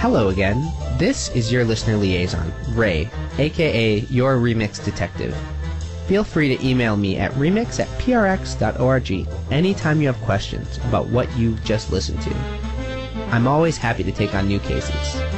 Hello again. This is your listener liaison, Ray, aka your Remix Detective. Feel free to email me at remix@prx.org anytime you have questions about what you've just listened to. I'm always happy to take on new cases.